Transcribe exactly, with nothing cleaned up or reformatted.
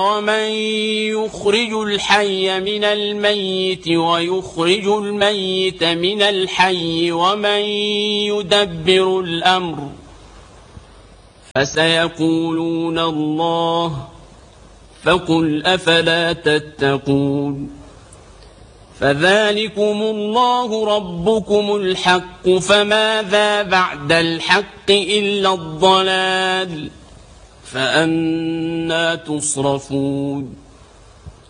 ومن يخرج الحي من الميت ويخرج الميت من الحي ومن يدبر الأمر فسيقولون الله فقل أفلا تتقون فذلكم الله ربكم الحق فماذا بعد الحق إلا الضلال فأنى تصرفون